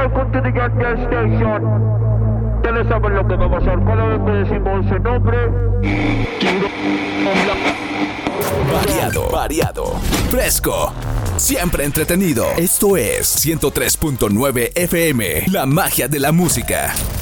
welcome to the Goddamn Station. Ustedes saben lo que va a pasar cada vez que decimos ese nombre. Variado, fresco, siempre entretenido. Esto es 103.9 FM, la magia de la música.